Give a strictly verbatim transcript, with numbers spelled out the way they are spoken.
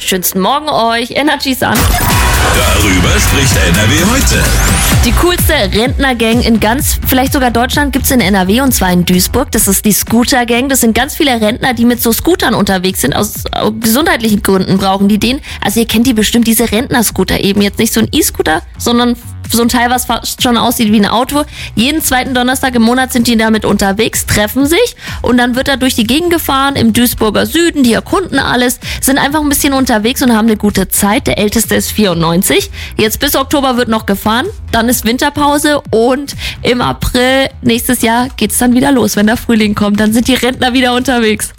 schönsten Morgen euch. Energy Sun. Darüber spricht N R W heute. Die coolste Rentnergang in ganz, vielleicht sogar Deutschland, gibt's in N R W und zwar in Duisburg. Das ist die Scooter-Gang. Das sind ganz viele Rentner, die mit so Scootern unterwegs sind. Aus äh, gesundheitlichen Gründen brauchen die den. Also ihr kennt die bestimmt, diese Rentner-Scooter eben. Jetzt nicht so ein E-Scooter, sondern so ein Teil, was fast schon aussieht wie ein Auto. Jeden zweiten Donnerstag im Monat sind die damit unterwegs, treffen sich und dann wird da durch die Gegend gefahren im Duisburger Süden. Die erkunden alles, sind einfach ein bisschen unterwegs und haben eine gute Zeit. Der älteste ist vierundneunzig. Jetzt bis Oktober wird noch gefahren, dann ist Winterpause und im April nächstes Jahr geht's dann wieder los. Wenn der Frühling kommt, dann sind die Rentner wieder unterwegs.